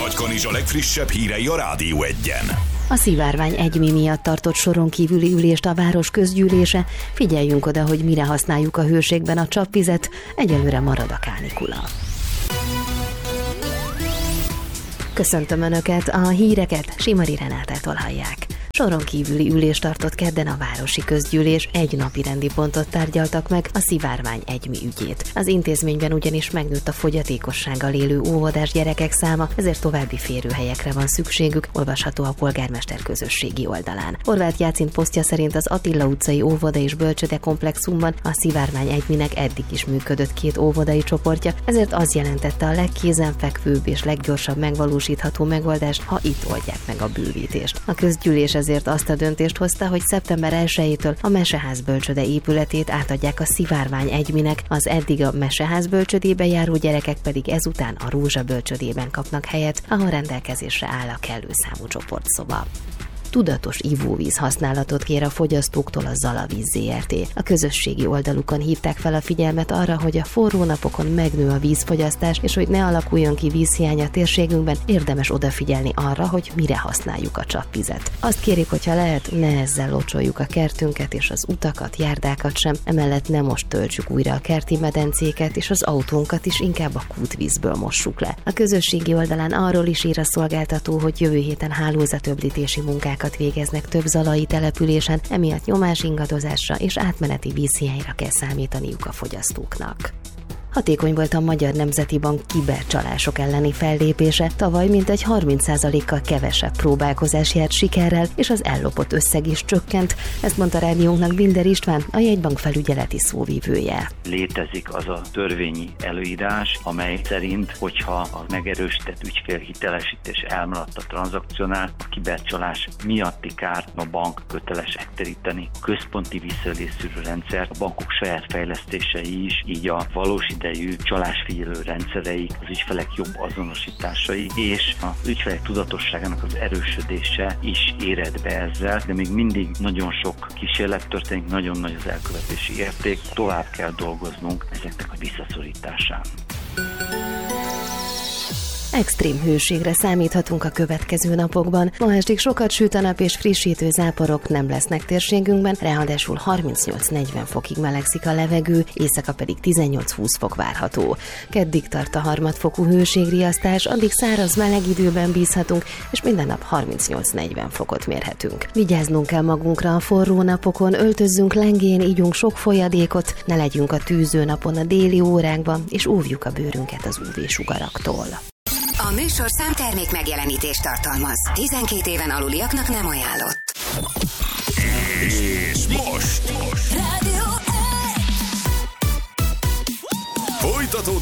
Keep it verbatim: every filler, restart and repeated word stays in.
Nagykanizsa legfrissebb hírei a Rádió Egyen. A Szivárvány egymi miatt tartott soron kívüli ülést a város közgyűlése. Figyeljünk oda, hogy mire használjuk a hőségben a csapvizet, egyelőre marad a kánikula. Köszöntöm Önöket, a híreket Simari Renátától hallják. Soron kívüli ülést tartott kedden a városi közgyűlés, egy napi rendi pontot tárgyaltak meg, a Szivárvány egymi ügyét. Az intézményben ugyanis megnőtt a fogyatékossággal élő óvodás gyerekek száma, ezért további férőhelyekre van szükségük, olvasható a polgármester közösségi oldalán. Horváth Jácint posztja szerint az Attila utcai óvoda és bölcsőde komplexumban a Szivárvány egyminek eddig is működött két óvodai csoportja, ezért az jelentette a legkézenfekvőbb és leggyorsabb megvalósítható megoldást, ha itt oldják meg a bővítést. A közgyűlés ezért azt a döntést hozta, hogy szeptember elsejétől a Meseház bölcsőde épületét átadják a Szivárvány egyminek, az eddig a Meseház bölcsődébe járó gyerekek pedig ezután a Rózsa bölcsődében kapnak helyet, ahol rendelkezésre áll a kellő számú csoportszoba. Tudatos ivóvíz használatot kér a fogyasztóktól a Zala Víz zé er té. A közösségi oldalukon hívták fel a figyelmet arra, hogy a forró napokon megnő a vízfogyasztás, és hogy ne alakuljon ki vízhiány a térségünkben, érdemes odafigyelni arra, hogy mire használjuk a csapvizet. Azt kérik, hogyha lehet, ne ezzel locsoljuk a kertünket és az utakat, járdákat sem, emellett ne most töltsük újra a kerti medencéket, és az autónkat is inkább a kútvízből mossuk le. A közösségi oldalán arról is ír a szolgáltató, hogy jövő héten hálózatöblítési munkák végeznek több zalai településen, emiatt nyomásingadozásra és átmeneti vízhiányra kell számítaniuk a fogyasztóknak. Hatékony volt a Magyar Nemzeti Bank kibercsalások elleni fellépése, tavaly mintegy harminc százalékkal kevesebb próbálkozás járt sikerrel, és az ellopott összeg is csökkent, ezt mondta rádiónknak Binder István, a jegybank felügyeleti szóvivője. Létezik az a törvényi előírás, amely szerint, hogyha a megerősített ügyfélhitelesítés elmaradt a tranzakciónál, a kibercsalás miatti kárt a bank köteles megtéríteni. A központi visszaélésszűrő rendszer, a bankok saját fejlesztései is, így a valós idejű csalásfigyelő rendszereik, az ügyfelek jobb azonosításai és az ügyfelek tudatosságának az erősödése is éred be ezzel, de még mindig nagyon sok kísérlet történik, nagyon nagy az elkövetési érték, tovább kell dolgoznunk ezeknek a visszaszorításán. Extrém hőségre számíthatunk a következő napokban. Ma estig sokat süt a nap és frissítő záporok nem lesznek térségünkben, ráadásul harmincnyolc-negyven fokig melegszik a levegő, éjszaka pedig tizennyolc-húsz fok várható. Keddig tart a harmadfokú hőségriasztás, addig száraz meleg időben bízhatunk, és minden nap harmincnyolc-negyven fokot mérhetünk. Vigyáznunk kell magunkra a forró napokon, öltözzünk lengén, ígyunk sok folyadékot, ne legyünk a tűző napon a déli órákban, és óvjuk a bőrünket az ú vé-sugaraktól. A műsor számtermék megjelenítést tartalmaz. tizenkét éven aluliaknak nem ajánlott. És most, most. Rádió egy! Folytatódik